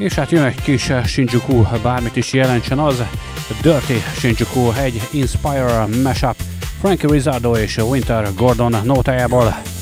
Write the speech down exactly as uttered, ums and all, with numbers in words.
És hát jön egy kis Shinjuku, bármit is jelentsen az, Dirty Shinjuku, egy Inspire mashup, Frankie Rizzardo és Winter Gordon nótájából.